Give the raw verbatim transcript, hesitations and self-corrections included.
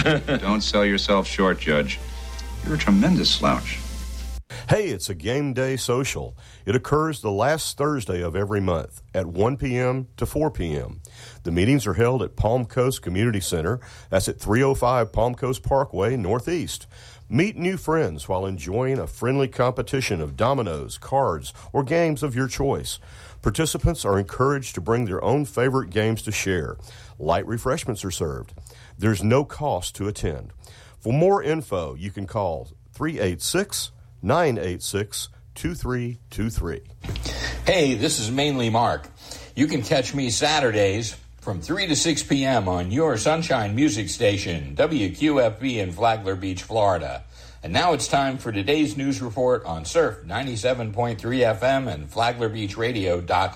Don't sell yourself short, Judge. You're a tremendous slouch. Hey, it's a game day social. It occurs the last Thursday of every month at one p.m. to four p.m. The meetings are held at Palm Coast Community Center. That's at three oh five Palm Coast Parkway, Northeast. Meet new friends while enjoying a friendly competition of dominoes, cards, or games of your choice. Participants are encouraged to bring their own favorite games to share. Light refreshments are served. There's no cost to attend. For more info, you can call three eight six, nine eight six, two three two three. Hey, this is Mainly Mark. You can catch me Saturdays from three to six p.m. on your Sunshine Music Station, W Q F B in Flagler Beach, Florida. And now it's time for today's news report on Surf ninety-seven point three F M and Flagler Beach Radio dot com.